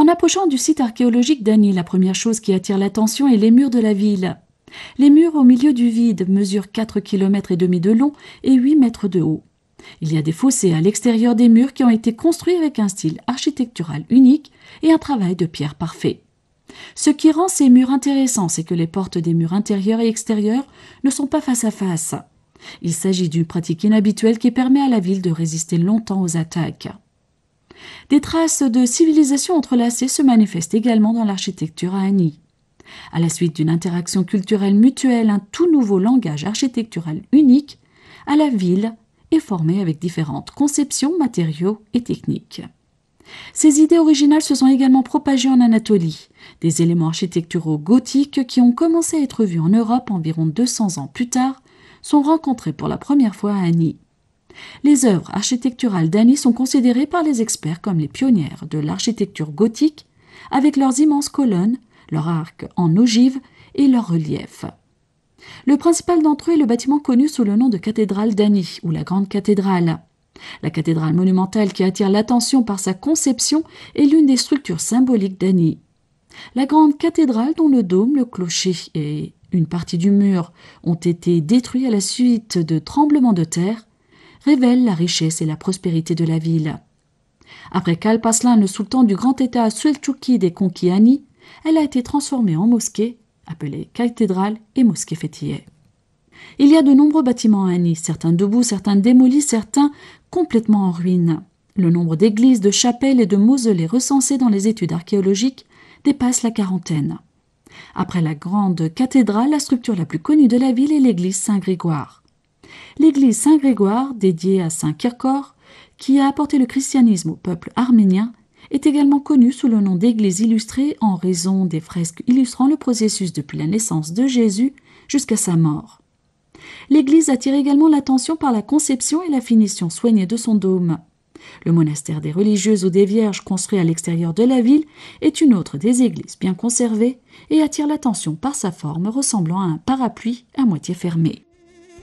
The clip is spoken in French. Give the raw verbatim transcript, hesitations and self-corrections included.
approchant du site archéologique d'Ani, la première chose qui attire l'attention est les murs de la ville. Les murs au milieu du vide mesurent quatre kilomètres et demi de long et huit mètres de haut. Il y a des fossés à l'extérieur des murs qui ont été construits avec un style architectural unique et un travail de pierre parfait. Ce qui rend ces murs intéressants, c'est que les portes des murs intérieurs et extérieurs ne sont pas face à face. Il s'agit d'une pratique inhabituelle qui permet à la ville de résister longtemps aux attaques. Des traces de civilisation entrelacées se manifestent également dans l'architecture à Ani. À la suite d'une interaction culturelle mutuelle, un tout nouveau langage architectural unique à la ville est formé avec différentes conceptions, matériaux et techniques. Ces idées originales se sont également propagées en Anatolie. Des éléments architecturaux gothiques qui ont commencé à être vus en Europe environ deux cents ans plus tard sont rencontrés pour la première fois à Ani. Les œuvres architecturales d'Ani sont considérées par les experts comme les pionnières de l'architecture gothique, avec leurs immenses colonnes, leurs arcs en ogive et leurs reliefs. Le principal d'entre eux est le bâtiment connu sous le nom de cathédrale d'Ani, ou la Grande Cathédrale. La cathédrale monumentale qui attire l'attention par sa conception est l'une des structures symboliques d'Ani. La Grande Cathédrale, dont le dôme, le clocher et une partie du mur ont été détruits à la suite de tremblements de terre, révèle la richesse et la prospérité de la ville. Après qu'Alp Arslan, le sultan du grand État Selçukide, ait conquis Ani, elle a été transformée en mosquée, appelée cathédrale et mosquée Fethiye. Il y a de nombreux bâtiments à Ani, certains debout, certains démolis, certains complètement en ruine. Le nombre d'églises, de chapelles et de mausolées recensés dans les études archéologiques dépasse la quarantaine. Après la grande cathédrale, la structure la plus connue de la ville est l'église Saint-Grégoire. L'église Saint-Grégoire, dédiée à Saint Kirkor, qui a apporté le christianisme au peuple arménien, est également connue sous le nom d'église illustrée en raison des fresques illustrant le processus depuis la naissance de Jésus jusqu'à sa mort. L'église attire également l'attention par la conception et la finition soignée de son dôme. Le monastère des religieuses ou des vierges construit à l'extérieur de la ville est une autre des églises bien conservées et attire l'attention par sa forme ressemblant à un parapluie à moitié fermé.